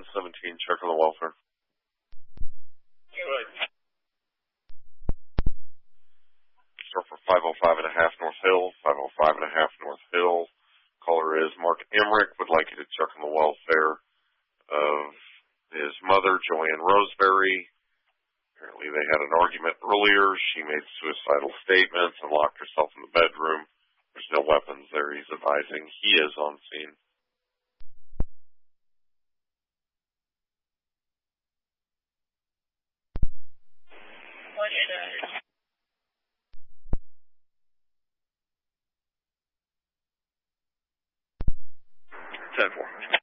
117, check on the welfare. Good. Start for 505 and a half North Hill, 505 and a half North Hill. Caller is Mark Emmerich, would like you to check on the welfare of his mother, Joanne Roseberry. Apparently they had an argument earlier. She made suicidal statements and locked herself in the bedroom. There's no weapons there, he's advising. He is on scene. What's that? 10-4.